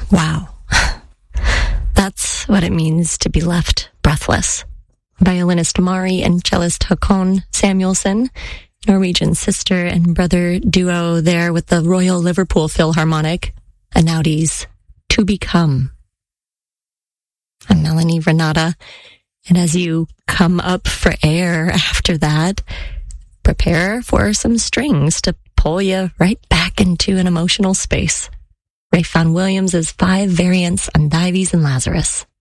Wow. That's what it means to be left breathless. Violinist Mari and cellist Håkon Samuelsson, Norwegian sister and brother duo there with the Royal Liverpool Philharmonic, Anaudi's To Become. I'm Melanie Renata, and as you come up for air after that, prepare for some strings to pull you right back into an emotional space. Ralph Vaughan Williams' 5 variants on Dives and Lazarus.